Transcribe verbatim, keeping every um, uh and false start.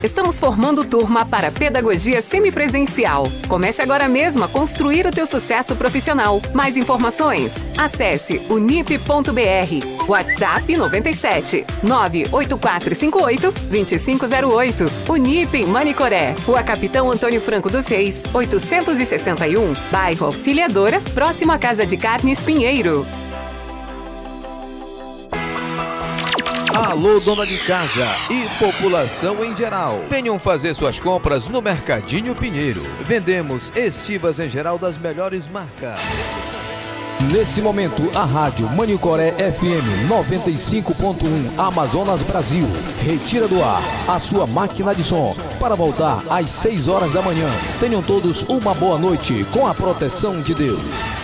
Estamos formando turma para pedagogia semipresencial. Comece agora mesmo a construir o teu sucesso profissional. Mais informações? Acesse unip ponto br. WhatsApp noventa e sete, nove oito quatro cinco oito, dois cinco zero oito. Unip em Manicoré. Rua Capitão Antônio Franco dos Reis, oitocentos e sessenta e um. Bairro Auxiliadora, próximo à Casa de Carnes Pinheiro. Alô, dona de casa e população em geral. Venham fazer suas compras no Mercadinho Pinheiro. Vendemos estivas em geral das melhores marcas. Nesse momento, a rádio Manicoré F M noventa e cinco ponto um Amazonas Brasil retira do ar a sua máquina de som para voltar às seis horas da manhã. Tenham todos uma boa noite com a proteção de Deus.